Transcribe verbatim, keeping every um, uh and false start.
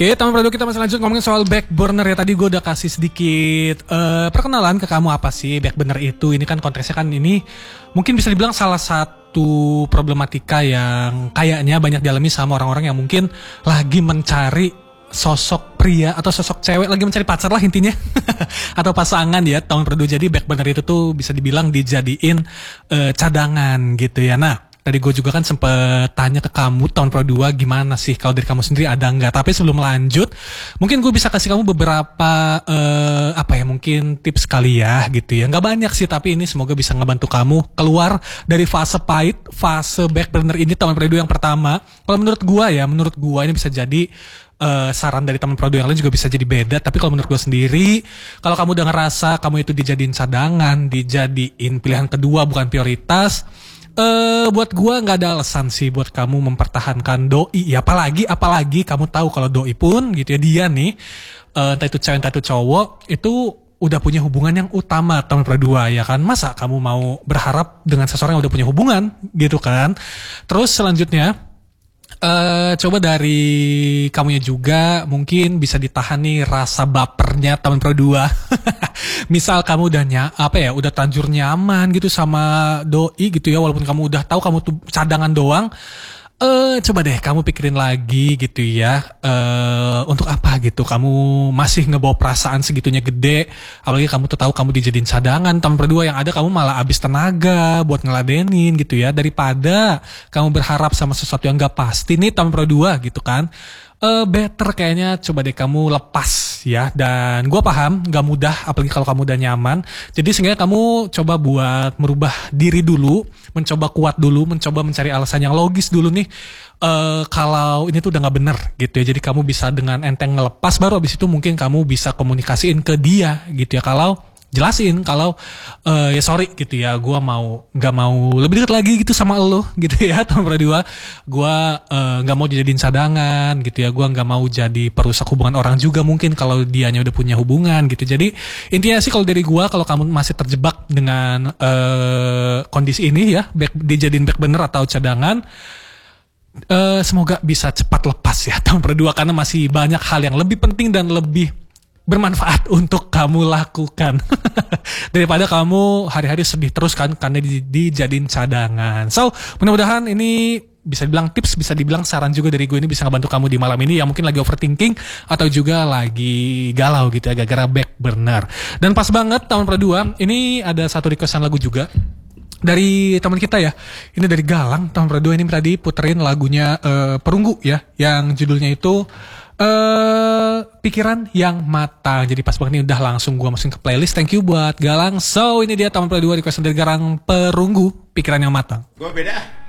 Oke, teman produk kita masih lanjut ngomongin soal back burner ya. Tadi gue udah kasih sedikit uh, perkenalan ke kamu apa sih back burner itu. Ini kan konteksnya kan ini mungkin bisa dibilang salah satu problematika yang kayaknya banyak dialami sama orang-orang yang mungkin lagi mencari sosok pria atau sosok cewek, lagi mencari pacar lah intinya atau pasangan ya tahun produk. Jadi back burner itu tuh bisa dibilang dijadiin uh, cadangan gitu ya. Nah, tadi gue juga kan sempet tanya ke kamu tahun Pro dua gimana sih kalau dari kamu sendiri ada nggak? Tapi sebelum lanjut, mungkin gue bisa kasih kamu beberapa uh, apa ya mungkin tips kali ya gitu ya. Nggak banyak sih tapi ini semoga bisa ngebantu kamu keluar dari fase pahit, fase back burner ini tahun Pro dua yang pertama. Kalau menurut gue ya, menurut gue ini bisa jadi Uh, saran dari teman Pro dua yang lain juga bisa jadi beda. Tapi kalau menurut gue sendiri, kalau kamu udah ngerasa kamu itu dijadiin cadangan, dijadiin pilihan kedua bukan prioritas, Uh, buat gua nggak ada alasan sih buat kamu mempertahankan doi ya, apalagi apalagi kamu tahu kalau doi pun gitu ya dia nih uh, entah itu cewek entah itu cowok itu udah punya hubungan yang utama tahun kedua ya kan. Masa kamu mau berharap dengan seseorang yang udah punya hubungan gitu kan. Terus selanjutnya Uh, coba dari kamunya juga mungkin bisa ditahan nih rasa bapernya tahun Pro dua. Misal kamu udah ny- apa ya udah tanjur nyaman gitu sama doi gitu ya, walaupun kamu udah tahu kamu tuh cadangan doang. Uh, coba deh kamu pikirin lagi gitu ya, uh, untuk apa gitu kamu masih ngebawa perasaan segitunya gede, apalagi kamu tuh tahu kamu dijadiin cadangan tahun kedua, yang ada kamu malah abis tenaga buat ngeladenin gitu ya, daripada kamu berharap sama sesuatu yang gak pasti nih tahun kedua gitu kan. Uh, better kayaknya coba deh kamu lepas ya. Dan gue paham gak mudah apalagi kalau kamu udah nyaman. Jadi sehingga kamu coba buat merubah diri dulu, mencoba kuat dulu, mencoba mencari alasan yang logis dulu nih uh, kalau ini tuh udah gak bener gitu ya. Jadi kamu bisa dengan enteng ngelepas, baru abis itu mungkin kamu bisa komunikasiin ke dia gitu ya. Kalau jelasin kalau uh, ya sorry gitu ya, gue mau nggak mau lebih dekat lagi gitu sama lo gitu ya tahun kedua. Gue uh, nggak mau dijadiin cadangan gitu ya, gue nggak mau jadi perusak hubungan orang juga mungkin kalau dianya udah punya hubungan gitu. Jadi intinya sih kalau dari gue, kalau kamu masih terjebak dengan uh, kondisi ini ya, back, dijadiin back burner atau cadangan, uh, semoga bisa cepat lepas ya tahun kedua, karena masih banyak hal yang lebih penting dan lebih bermanfaat untuk kamu lakukan daripada kamu hari-hari sedih terus kan karena di, dijadiin cadangan. So mudah-mudahan ini bisa dibilang tips, bisa dibilang saran juga dari gue, ini bisa ngebantu kamu di malam ini yang mungkin lagi overthinking atau juga lagi galau gitu ya gara-gara back burner. Dan pas banget tahun kedua ini ada satu requestan lagu juga dari teman kita ya. Ini dari Galang tahun kedua ini tadi puterin lagunya uh, Perunggu ya, yang judulnya itu Uh, Pikiran yang Matang. Jadi pas banget ini udah langsung gue masukin ke playlist. Thank you buat Galang. So ini dia tahun kedua request dari Galang, Perunggu, Pikiran yang Matang. Gue beda.